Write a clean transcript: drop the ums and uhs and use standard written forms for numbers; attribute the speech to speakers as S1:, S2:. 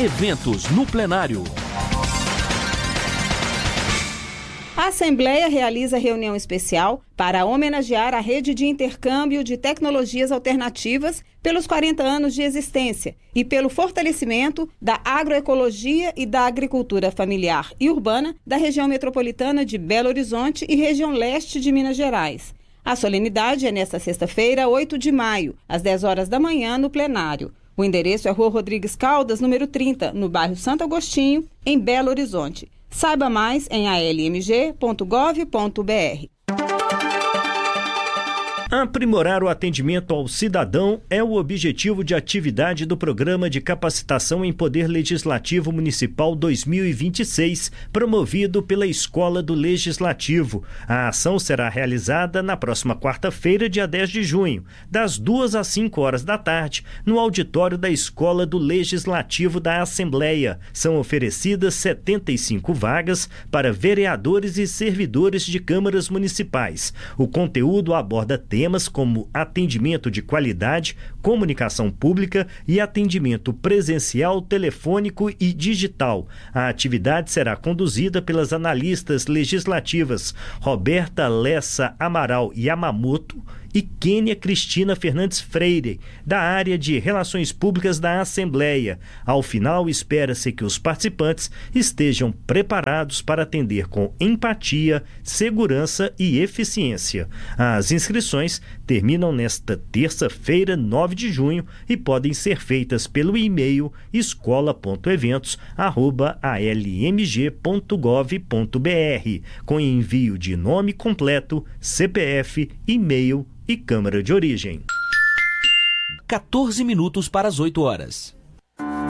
S1: Eventos no plenário.
S2: A Assembleia realiza reunião especial para homenagear a rede de intercâmbio de tecnologias alternativas pelos 40 anos de existência e pelo fortalecimento da agroecologia e da agricultura familiar e urbana da região metropolitana de Belo Horizonte e região leste de Minas Gerais. A solenidade é nesta sexta-feira, 8 de maio, às 10 horas da manhã, no plenário. O endereço é Rua Rodrigues Caldas, número 30, no bairro Santo Agostinho, em Belo Horizonte. Saiba mais em almg.gov.br.
S3: Aprimorar o atendimento ao cidadão é o objetivo de atividade do Programa de Capacitação em Poder Legislativo Municipal 2026, promovido pela Escola do Legislativo. A ação será realizada na próxima quarta-feira, dia 10 de junho, das 2 às 5 horas da tarde, no auditório da Escola do Legislativo da Assembleia. São oferecidas 75 vagas para vereadores e servidores de câmaras municipais. O conteúdo aborda temas como atendimento de qualidade, comunicação pública e atendimento presencial, telefônico e digital. A atividade será conduzida pelas analistas legislativas Roberta Lessa Amaral Yamamoto e Kênia Cristina Fernandes Freire, da área de Relações Públicas da Assembleia. Ao final, espera-se que os participantes estejam preparados para atender com empatia, segurança e eficiência. As inscrições terminam nesta terça-feira, 9 de junho, e podem ser feitas pelo e-mail escola.eventos@almg.gov.br, com envio de nome completo, CPF, e-mail e Câmara de Origem.
S1: 14 minutos para as 8 horas.